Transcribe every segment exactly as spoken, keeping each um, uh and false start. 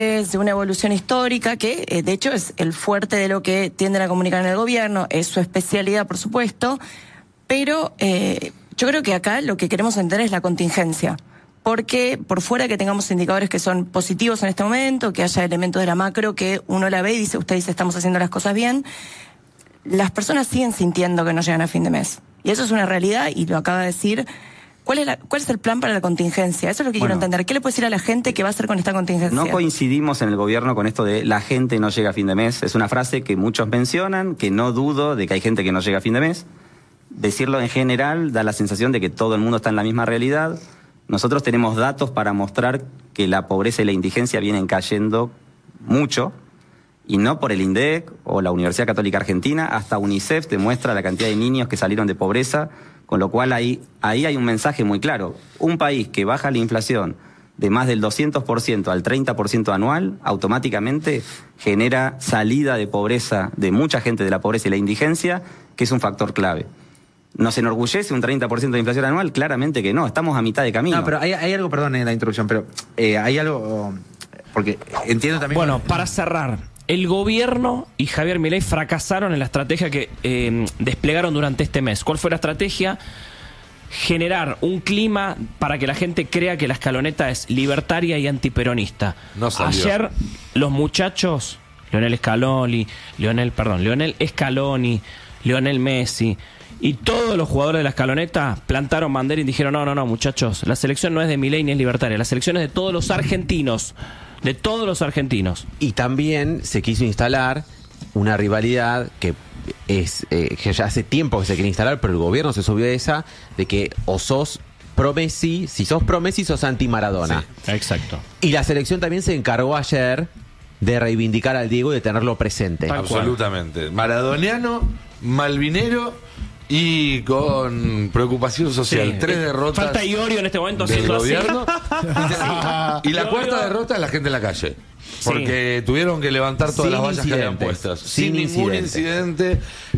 de una evolución histórica que, eh, de hecho, es el fuerte de lo que tienden a comunicar en el gobierno, es su especialidad, por supuesto, pero eh, yo creo que acá lo que queremos entender es la contingencia. Porque por fuera que tengamos indicadores que son positivos en este momento, que haya elementos de la macro que uno la ve y dice, usted dice, estamos haciendo las cosas bien, las personas siguen sintiendo que no llegan a fin de mes. Y eso es una realidad y lo acaba de decir. ¿Cuál es, la, ¿Cuál es el plan para la contingencia? Eso es lo que bueno, quiero entender. ¿Qué le puede decir a la gente que va a hacer con esta contingencia? No coincidimos en el gobierno con esto de la gente no llega a fin de mes. Es una frase que muchos mencionan, que no dudo de que hay gente que no llega a fin de mes. Decirlo en general da la sensación de que todo el mundo está en la misma realidad. Nosotros tenemos datos para mostrar que la pobreza y la indigencia vienen cayendo mucho, y no por el INDEC o la Universidad Católica Argentina, hasta UNICEF demuestra la cantidad de niños que salieron de pobreza, con lo cual ahí, ahí hay un mensaje muy claro. Un país que baja la inflación de más del doscientos por ciento al treinta por ciento anual, automáticamente genera salida de pobreza de mucha gente de la pobreza y la indigencia, que es un factor clave. ¿Nos enorgullece un treinta por ciento de inflación anual? Claramente que no, estamos a mitad de camino. No, pero hay, hay algo, perdón en la introducción, pero eh, hay algo, porque entiendo también... Bueno, para cerrar, el gobierno y Javier Milei fracasaron en la estrategia que eh, desplegaron durante este mes. ¿Cuál fue la estrategia? Generar un clima para que la gente crea que la escaloneta es libertaria y antiperonista. No salió. Ayer los muchachos, Lionel Scaloni, Lionel, perdón, Lionel Scaloni, Lionel Messi... y todos los jugadores de la escaloneta plantaron bandera y dijeron, no, no, no, muchachos, la selección no es de Milei ni es libertaria, la selección es de todos los argentinos, de todos los argentinos. Y también se quiso instalar una rivalidad que es eh, que ya hace tiempo que se quiere instalar, pero el gobierno se subió a esa, de que o sos pro Messi, si sos pro Messi sos anti Maradona. Sí, exacto. Y la selección también se encargó ayer de reivindicar al Diego y de tenerlo presente. Absolutamente. Maradoniano, malvinero y con preocupación social. Sí. Tres derrotas. Falta Iorio en este momento del haciendo gobierno. así. Y la cuarta derrota es la gente en la calle. Porque sí. tuvieron que levantar todas sin las vallas que habían puestas. Sin, sin ningún incidente.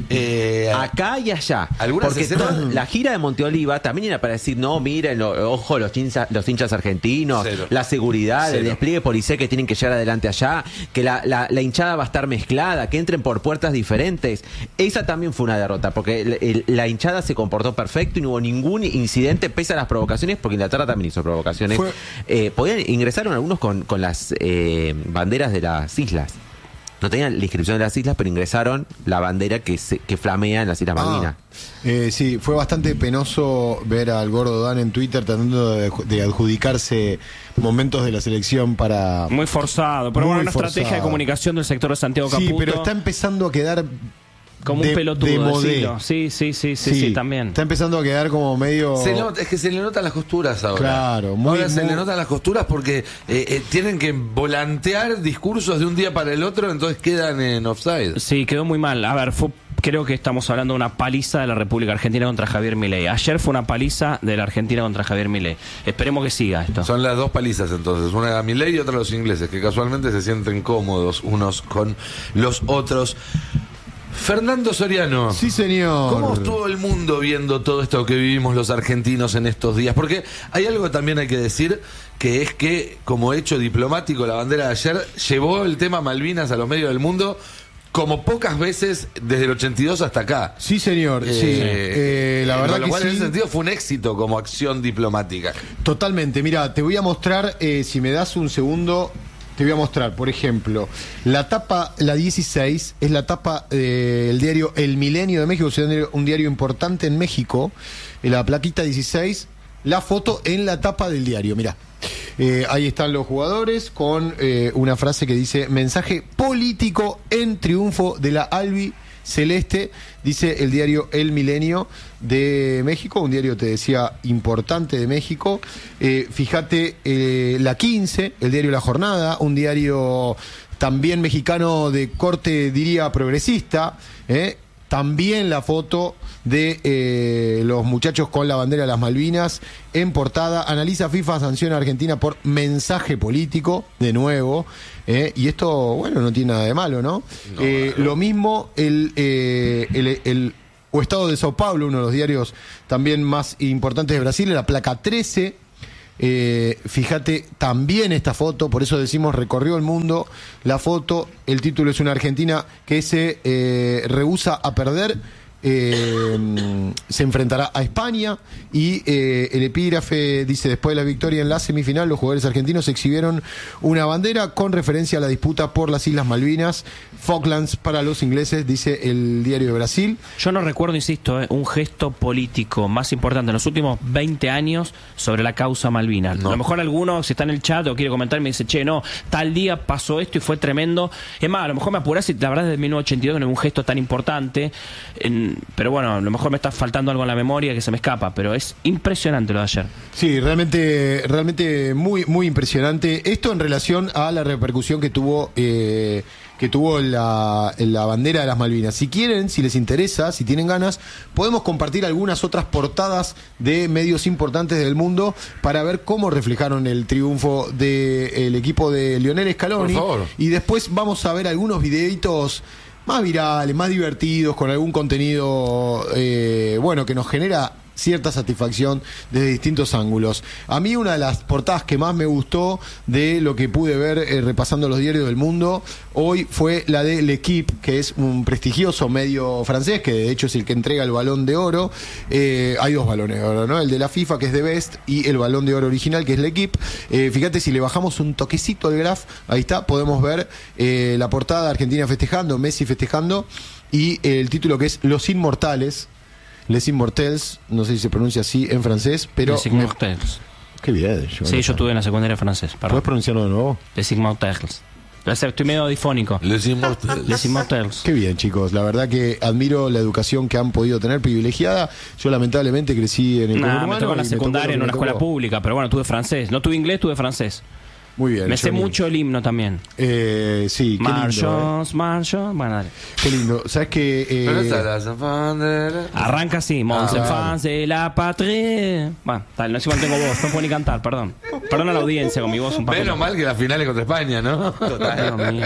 Eh, Acá y allá. Porque toda, la gira de Monteoliva también era para decir, no, miren, lo, ojo, los hinchas, los hinchas argentinos, Cero. la seguridad, Cero. el despliegue policial que tienen que llegar adelante allá, que la, la, la hinchada va a estar mezclada, que entren por puertas diferentes. Esa también fue una derrota, porque el, el, la hinchada se comportó perfecto y no hubo ningún incidente pese a las provocaciones, porque Inglaterra también hizo provocaciones. Fue... Eh, podían ingresaron algunos con, con las... Eh, banderas de las islas. No tenían la inscripción de las islas, pero ingresaron la bandera que se, que flamea en las Islas Malvinas. Ah, eh, sí, fue bastante penoso ver al Gordo Dan en Twitter tratando de, de adjudicarse momentos de la selección para... Muy forzado, pero bueno, una forzado. estrategia de comunicación del sector de Santiago Caputo. Sí, pero está empezando a quedar... Como de, un pelotudo, de modé. Sí, sí, sí, sí, sí, sí, también. Está empezando a quedar como medio... Se nota, es que se le notan las costuras ahora. Claro, muy, ahora se muy... le notan las costuras porque eh, eh, tienen que volantear discursos de un día para el otro, entonces quedan en offside. Sí, quedó muy mal. A ver, fue, creo que estamos hablando de una paliza de la República Argentina contra Javier Milei. Ayer fue una paliza de la Argentina contra Javier Milei. Esperemos que siga esto. Son las dos palizas entonces, una a Milei y otra a los ingleses, que casualmente se sienten cómodos unos con los otros. Fernando Soriano. Sí, señor. ¿Cómo estuvo el mundo viendo todo esto que vivimos los argentinos en estos días? Porque hay algo que también hay que decir, que es que como hecho diplomático la bandera de ayer llevó el tema Malvinas a los medios del mundo como pocas veces desde el ochenta y dos hasta acá. Sí, señor. Eh, sí. Eh, la verdad lo que cual sí. En ese sentido fue un éxito como acción diplomática. Totalmente. Mira, te voy a mostrar, eh, si me das un segundo... Te voy a mostrar, por ejemplo, la tapa, la dieciséis, es la tapa del diario El Milenio de México, o sea, un diario importante en México. La plaquita dieciséis, la foto en la tapa del diario, mirá. Eh, ahí están los jugadores con eh, una frase que dice: mensaje político en triunfo de la Albi Celeste, dice el diario El Milenio de México, un diario, te decía, importante de México. Eh, fíjate, eh, la quince, el diario La Jornada, un diario también mexicano de corte, diría, progresista, eh, también la foto de eh, los muchachos con la bandera de las Malvinas en portada. Analiza FIFA sanciona a Argentina por mensaje político, de nuevo. Eh, y esto, bueno, no tiene nada de malo, ¿no? no eh, lo mismo el, eh, el, el o Estado de Sao Paulo, uno de los diarios también más importantes de Brasil, la placa trece. Eh, fíjate también esta foto, por eso decimos recorrió el mundo la foto. El título es una Argentina que se eh, rehúsa a perder. Eh, se enfrentará a España y eh, el epígrafe dice: después de la victoria en la semifinal, los jugadores argentinos exhibieron una bandera con referencia a la disputa por las Islas Malvinas, Falklands para los ingleses, dice el Diario de Brasil. Yo no recuerdo, insisto, eh, un gesto político más importante en los últimos veinte años sobre la causa Malvinas. No. A lo mejor alguno, si está en el chat o quiere comentar, me dice, che, no, tal día pasó esto y fue tremendo. Es más, a lo mejor me apurás y la verdad desde mil novecientos ochenta y dos no es un gesto tan importante. En, pero bueno, a lo mejor me está faltando algo en la memoria que se me escapa, pero es impresionante lo de ayer. Sí, realmente, realmente muy, muy impresionante. Esto en relación a la repercusión que tuvo, eh, que tuvo la, la bandera de las Malvinas. Si quieren, si les interesa, si tienen ganas, podemos compartir algunas otras portadas de medios importantes del mundo para ver cómo reflejaron el triunfo del equipo de Lionel Scaloni. Por favor. Y después vamos a ver algunos videitos más virales, más divertidos, con algún contenido eh, bueno, que nos genera cierta satisfacción desde distintos ángulos. A mí una de las portadas que más me gustó de lo que pude ver eh, repasando los diarios del mundo hoy fue la de L'Equipe, que es un prestigioso medio francés, que de hecho es el que entrega el Balón de Oro. Eh, hay dos balones de oro, ¿no? El de la FIFA, que es de Best, y el Balón de Oro original, que es L'Equipe. Eh, fíjate, si le bajamos un toquecito al graph, ahí está, podemos ver eh, la portada: Argentina festejando, Messi festejando, y eh, el título, que es Los Inmortales, Les Immortels, no sé si se pronuncia así en francés, pero... Les Immortels. Qué bien. Yo sí, yo estuve en la secundaria francés. ¿Puedes pronunciarlo de nuevo? Les Immortels. Estoy medio difónico. Les Immortels. Les Immortels. Qué bien, chicos. La verdad que admiro la educación que han podido tener, privilegiada. Yo lamentablemente crecí en el Nah, conurbano me tocó en la y me secundaria tocó en lo una que me escuela tocó. pública, pero bueno, tuve francés. No tuve inglés, tuve francés. Muy bien. Me sé Johnny. mucho el himno también. Eh, sí, qué lindo. Marchons, marchons. Bueno, dale. eh. Qué lindo. ¿Sabes qué? Eh, Pero esa la bandera. Arranca así, Mons claro. enfants de la patrie. Bueno, tal, no sé cuál tengo voz, no puedo ni cantar, perdón. Perdón a la audiencia con mi voz un poco. Menos mal que la final es contra España, ¿no? Dios mío.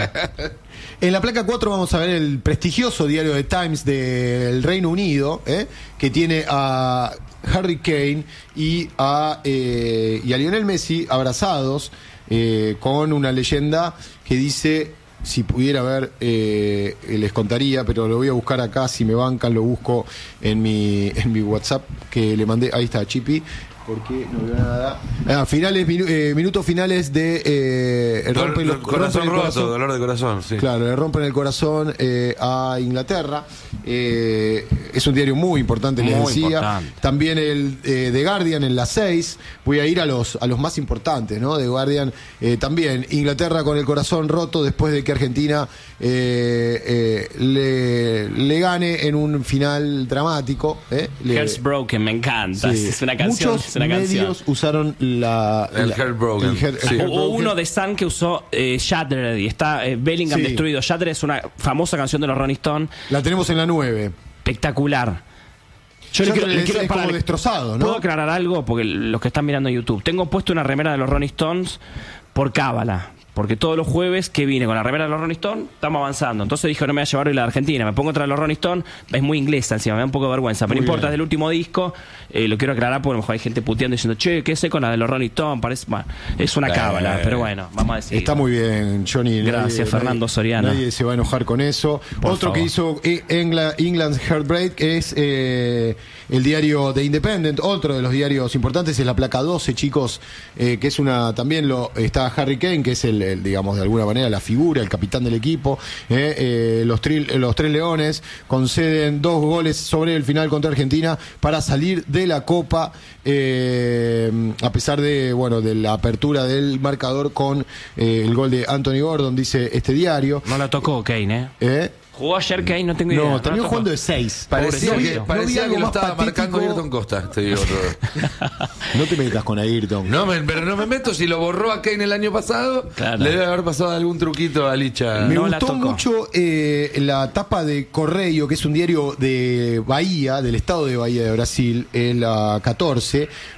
En la placa cuatro vamos a ver el prestigioso diario The Times del Reino Unido, ¿eh? que tiene a Harry Kane y a, eh, y a Lionel Messi abrazados, eh, con una leyenda que dice: si pudiera ver, eh, les contaría, pero lo voy a buscar acá, si me bancan lo busco en mi, en mi WhatsApp que le mandé. Ahí está, Chipi, porque no veo nada. Ah, finales, minu- eh, minutos finales de eh, rompe los- corazón rompen el roto, dolor de corazón, sí. Claro, le rompen el corazón eh, a Inglaterra. Eh, es un diario muy importante, les Muy decía. importante. También el eh, The Guardian en las seis. Voy a ir a los a los más importantes, ¿no? The Guardian eh, también. Inglaterra con el corazón roto después de que Argentina eh, eh, le, le gane en un final dramático. ¿eh? Le- Hearts Broken, me encanta. Sí. Es una canción. Muchos es una canción. medios usaron la, El la- Heartbroken. el Heart- Sí. el Hubo Heartbroken. uno de Sun que usó eh, Shattered y está eh, Bellingham Sí. destruido. Shattered es una famosa canción de los Rolling Stones, La tenemos en la nueve. espectacular. Yo le Shattered quiero, le es- quiero- es pará, como le- destrozado, ¿no? ¿Puedo aclarar algo? Porque los que están mirando YouTube. Tengo puesto una remera de los Rolling Stones por cábala. Porque todos los jueves que vine con la remera de los Rolling Stones, estamos avanzando. Entonces dije, no me voy a llevar hoy la de Argentina. Me pongo otra de los Rolling Stones, es muy inglesa encima, me da un poco de vergüenza. Pero Muy no importa, bien. es del último disco. Eh, lo quiero aclarar porque a lo mejor hay gente puteando diciendo, che, ¿qué sé con la de los Rolling Stones? Parece, bueno, es una Eh. cábala, pero bueno, vamos a decir. Está muy bien, Johnny. Gracias, Fernando Soriano. Nadie se va a enojar con eso. Por Otro que favor. hizo eh, Engla- England's Heartbreak es eh, el diario The Independent. Otro de los diarios importantes es la placa doce, chicos, eh, que es una, también lo está Harry Kane, que es el, el, digamos, de alguna manera la figura, el capitán del equipo. eh, eh, los, tri- los Tres Leones conceden dos goles sobre el final contra Argentina para salir de la Copa, eh, a pesar de, bueno, de la apertura del marcador con eh, el gol de Anthony Gordon, dice este diario. No la tocó Kane, ¿eh? ¿Eh? Jugó ayer Kane, no tengo idea. No, la terminó tocó. jugando de seis. Parecía, Pobre que, Sergio. parecía No vi que algo lo más estaba marcando patético. Ayrton Costa, te digo todo. No te metas con Ayrton. No, me- pero no me meto, si lo borró a Kane el año pasado, Claro. le debe haber pasado algún truquito a Licha. Me No la gustó tocó. mucho eh, la tapa de Correio, que es un diario de Bahía, del estado de Bahía de Brasil, es la catorce,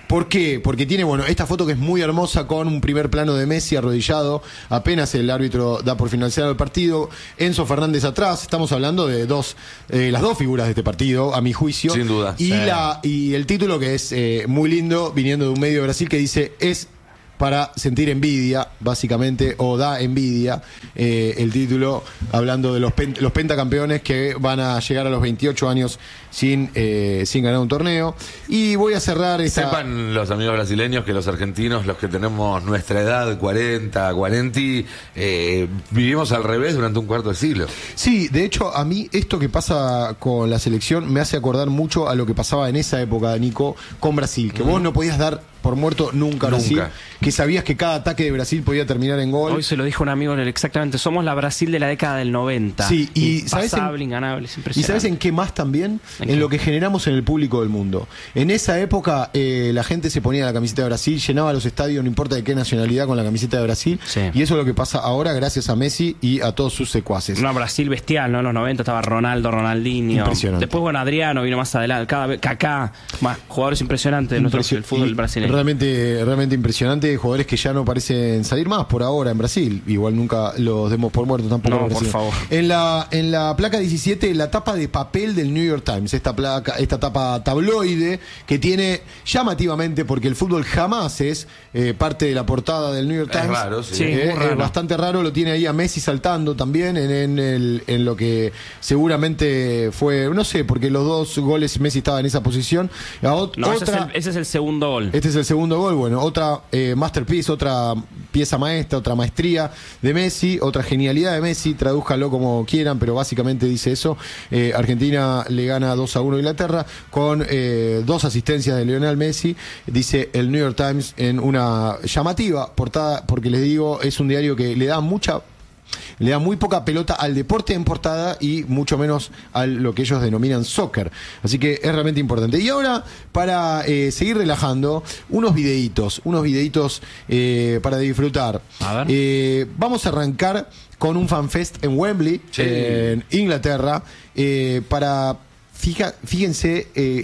¿Por qué? Porque tiene, bueno, esta foto que es muy hermosa con un primer plano de Messi arrodillado, apenas el árbitro da por finalizado el partido, Enzo Fernández atrás, estamos hablando de dos, eh, las dos figuras de este partido, a mi juicio. Sin duda. Y, Sí. la, y el título que es eh, muy lindo, viniendo de un medio de Brasil que dice, es para sentir envidia, básicamente, o da envidia, eh, el título, hablando de los, pen, los pentacampeones que van a llegar a los veintiocho años sin, eh, sin ganar un torneo. Y voy a cerrar esta... Sepan los amigos brasileños que los argentinos, los que tenemos nuestra edad, cuarenta, cuarenta, eh, vivimos al revés durante un cuarto de siglo. Sí, de hecho, a mí esto que pasa con la selección me hace acordar mucho a lo que pasaba en esa época, Nico, con Brasil, que mm. vos no podías dar por muerto nunca a Brasil, Nunca. que sabías que cada ataque de Brasil podía terminar en gol. Hoy se lo dijo un amigo exactamente, somos la Brasil de la década del noventa. Sí, y ¿sabes Impasable, en, inganable, es ¿y impresionante. sabes en qué más también? ¿En En, qué? lo que generamos en el público del mundo. En esa época eh, la gente se ponía la camiseta de Brasil, llenaba los estadios, no importa de qué nacionalidad, con la camiseta de Brasil. Sí. Y eso es lo que pasa ahora gracias a Messi y a todos sus secuaces. Una Brasil bestial, ¿no? En los noventa estaba Ronaldo, Ronaldinho. Impresionante. Después, bueno, Adriano vino más adelante. Cada vez, Kaká, más jugadores impresionantes de nuestro Impresio- del fútbol y brasileño. Realmente, realmente impresionante, jugadores que ya no parecen salir más por ahora en Brasil. Igual nunca los demos por muertos tampoco. No, en por Brasil. favor. En la, en la placa diecisiete, la tapa de papel del New York Times, esta placa, esta tapa tabloide que tiene llamativamente, porque el fútbol jamás es eh, parte de la portada del New York Es Times. raro, sí. Sí, Eh, muy raro. eh, bastante raro, lo tiene ahí a Messi saltando también en, en, el, en lo que seguramente fue, no sé, porque los dos goles Messi estaba en esa posición. A ot- No, ese, otra, es el, ese es el segundo gol. este es el segundo gol, bueno, otra eh, masterpiece, otra pieza maestra, otra maestría de Messi, otra genialidad de Messi, tradújalo como quieran, pero básicamente dice eso. Eh, Argentina le gana dos a uno a Inglaterra con eh, dos asistencias de Lionel Messi, dice el New York Times en una llamativa portada, porque les digo, es un diario que le da mucha... Le da muy poca pelota al deporte en portada y mucho menos a lo que ellos denominan soccer. Así que es realmente importante. Y ahora, para eh, seguir relajando, unos videitos, unos videitos eh, para disfrutar. A ver. Eh, vamos a arrancar con un fanfest en Wembley, Sí. en Inglaterra, eh, para, fija, fíjense... Eh,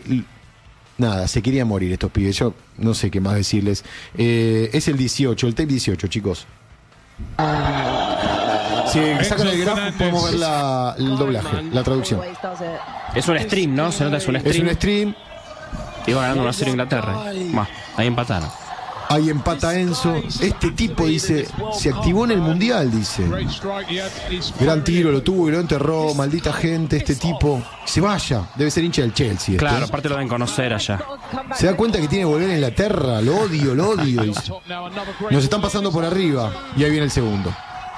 Nada, se querían morir estos pibes. Yo no sé qué más decirles. Eh, es el dieciocho, el tape dieciocho, chicos. Si sacan el grafo podemos ver la, el doblaje, la traducción. Es un stream, ¿no? Se nota, es un Es stream. un stream, Iba ganando uno a cero Inglaterra. Más, ahí empataron. ahí empata Enzo. Este tipo dice, se activó en el Mundial, dice. Gran tiro, lo tuvo y lo enterró, maldita gente, este tipo. Se vaya, debe ser hincha del Chelsea. este. Claro, aparte lo deben conocer allá. Se da cuenta que tiene que volver a Inglaterra, lo odio, lo odio, dice. Nos están pasando por arriba. Y ahí viene el segundo.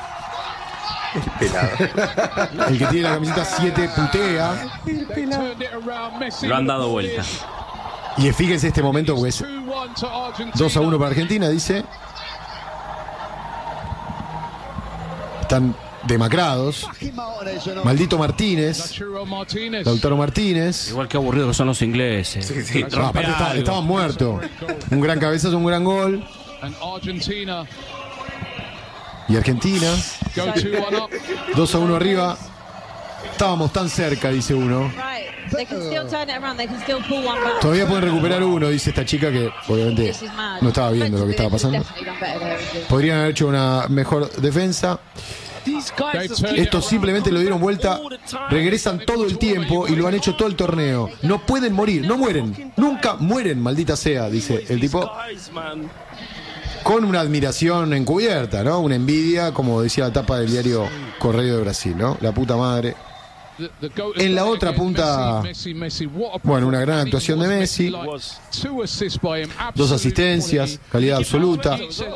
El que tiene la camiseta siete putea. Lo han dado vuelta. Y fíjense este momento, pues dos a uno para Argentina, dice. Están demacrados. Maldito Martínez. Lautaro Martínez. Igual que aburrido que son los ingleses. No, aparte estaba- estaban muertos. Un gran cabezazo, un gran gol. Y Argentina, dos a uno arriba. Estábamos tan cerca, dice uno. Todavía pueden recuperar uno, dice esta chica que obviamente no estaba viendo lo que estaba pasando. Podrían haber hecho una mejor defensa. Estos simplemente lo dieron vuelta, regresan todo el tiempo y lo han hecho todo el torneo. No pueden morir, no mueren, nunca mueren, maldita sea, dice el tipo. Con una admiración encubierta, ¿no? Una envidia, como decía la tapa del diario Correo de Brasil, ¿no? La puta madre. En la otra punta, bueno, una gran actuación de Messi. Dos asistencias, calidad absoluta.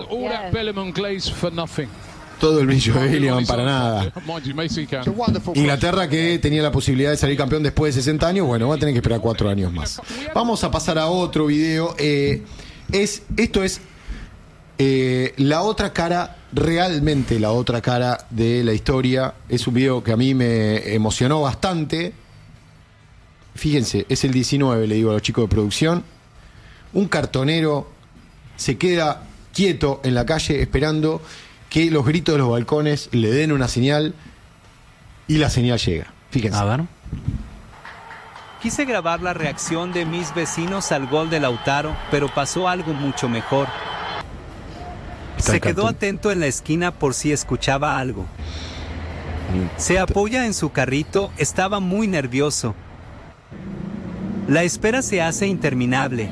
Todo el brillo de Bellingham para nada. Inglaterra, que tenía la posibilidad de salir campeón después de sesenta años, bueno, va a tener que esperar cuatro años más. Vamos a pasar a otro video. Eh, es, esto es eh, la otra cara, realmente la otra cara de la historia. Es un video que a mí me emocionó bastante. Fíjense, es el diecinueve, le digo a los chicos de producción. Un cartonero se queda quieto en la calle esperando que los gritos de los balcones le den una señal y la señal llega. Fíjense. A ver. Quise grabar la reacción de mis vecinos al gol de Lautaro, pero pasó algo mucho mejor. Se quedó atento en la esquina por si escuchaba algo. Se apoya en su carrito, estaba muy nervioso. La espera se hace interminable.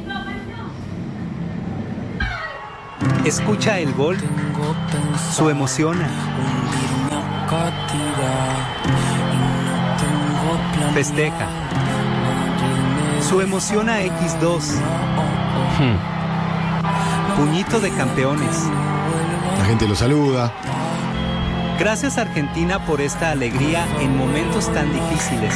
Escucha el gol, su emociona. Festeja. Su emociona equis dos. Hmm. Puñito de campeones. La gente lo saluda. Gracias Argentina por esta alegría en momentos tan difíciles.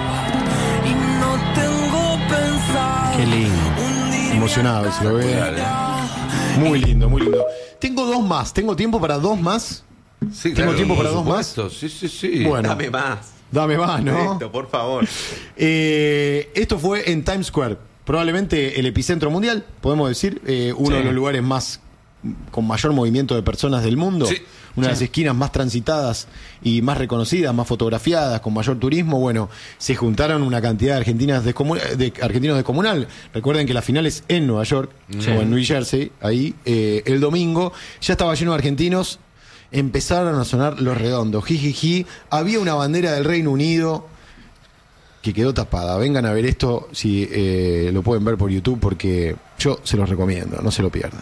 Qué lindo. Emocionado, se lo ve. Muy lindo, muy lindo. Tengo dos más. ¿Tengo tiempo para dos más? Sí, ¿Tengo claro, tiempo por para dos más? supuesto. Sí, sí, sí. Bueno. Dame más. Dame más, ¿no? Perfecto, por favor. Eh, esto fue en Times Square, probablemente el epicentro mundial, podemos decir, eh, uno Sí. de los lugares más con mayor movimiento de personas del mundo, Sí. una de las esquinas más transitadas y más reconocidas, más fotografiadas, con mayor turismo. Bueno, se juntaron una cantidad de argentinas descomun- de argentinos descomunal. Recuerden que la final es en Nueva York Sí. o en New Jersey, ahí eh, el domingo ya estaba lleno de argentinos. Empezaron a sonar los redondos, jijiji. Había una bandera del Reino Unido que quedó tapada. Vengan a ver esto, si eh, lo pueden ver por YouTube, porque yo se los recomiendo, no se lo pierdan.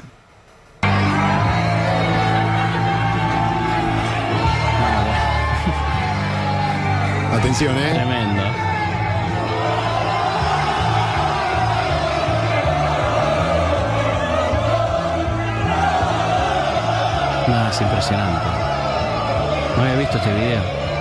Atención, ¿eh? Tremendo. No, es impresionante. No había visto este video.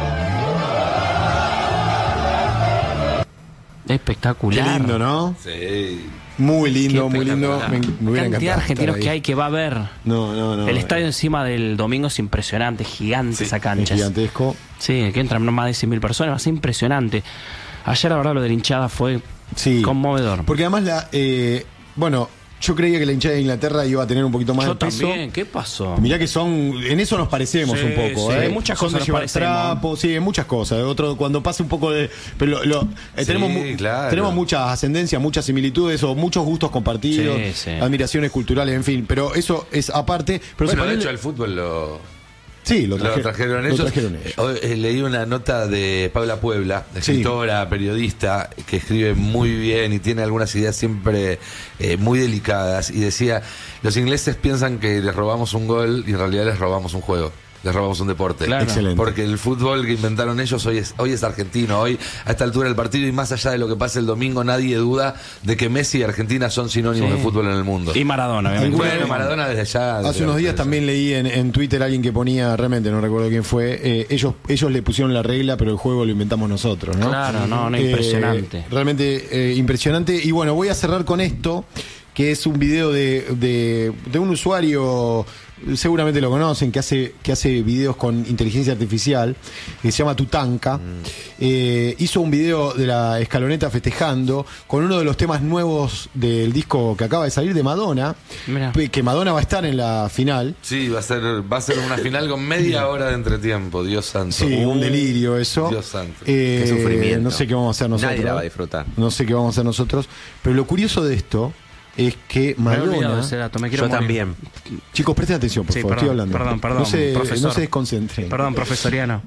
Espectacular. Qué lindo, ¿no? Sí. Muy lindo, Qué muy lindo. Me, espectacular. me hubiera Cantidad de encantado argentinos estar que ahí. hay que va a ver. No, no, no. El eh, estadio encima del domingo es impresionante, gigante esa es cancha. Es- gigantesco. Sí, que entran más de cien mil personas, va a ser impresionante. Ayer la verdad lo de la hinchada fue Sí. conmovedor. Porque además la, eh, bueno, yo creía que la hinchada de Inglaterra iba a tener un poquito más Yo de peso. también, ¿qué pasó? Mirá que son, en eso nos parecemos Sí, un poco, sí, ¿eh? en muchas Son cosas de nos llevar parecemos. trapo, sí, en muchas cosas. Otro, cuando pasa un poco de, pero lo- lo- eh, Sí, tenemos, mu- claro. tenemos muchas ascendencias, muchas similitudes o muchos gustos compartidos, Sí, sí. admiraciones culturales, en fin. Pero eso es aparte. Pero Bueno, se de parece- hecho, el fútbol lo, sí, lo, lo traje- trajeron lo ellos. trajeron ellos. Hoy, eh, leí una nota de Paula Puebla, Sí. escritora, periodista, que escribe muy bien y tiene algunas ideas siempre eh, muy delicadas. Y decía, los ingleses piensan que les robamos un gol y en realidad les robamos un juego. Les robamos un deporte. Claro. Excelente. Porque el fútbol que inventaron ellos hoy es, hoy es argentino. Hoy, a esta altura del partido y más allá de lo que pase el domingo, nadie duda de que Messi y Argentina son sinónimos Sí. de fútbol en el mundo. Y Maradona, obviamente. Alguna- Bueno, Maradona desde allá. Hace unos días también leí en, en Twitter alguien que ponía, realmente no recuerdo quién fue, eh, ellos, ellos le pusieron la regla, pero el juego lo inventamos nosotros, ¿no? Claro, no, no, Eh, impresionante. realmente eh, impresionante. Y bueno, voy a cerrar con esto, que es un video de, de, de un usuario, seguramente lo conocen, que hace, que hace videos con inteligencia artificial, que se llama Tutanka. Eh, hizo un video de la escaloneta festejando con uno de los temas nuevos del disco que acaba de salir de Madonna, Mirá. que Madonna va a estar en la final. Sí, va a ser, va a ser una final con media hora de entretiempo, Dios santo. Sí, un delirio eso. Dios santo. Eh, Qué sufrimiento. No sé qué vamos a hacer nosotros. Nadie la va a disfrutar. No sé qué vamos a hacer nosotros. Pero lo curioso de esto es que Me he olvidado Madonna. de ese dato, me quiero Yo morir. también. Chicos, presten atención, por Sí, favor, perdón, estoy hablando. perdón, perdón, no se, profesor. no se desconcentren. Perdón, profesoriano.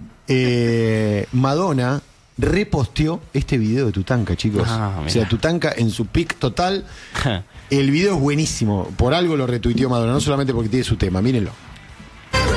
Eh, Madonna reposteó este video de Tutanka, chicos. Ah, o mira. sea, Tutanka en su pick total. El video es buenísimo. Por algo lo retuiteó Madonna, no solamente porque tiene su tema. Mírenlo.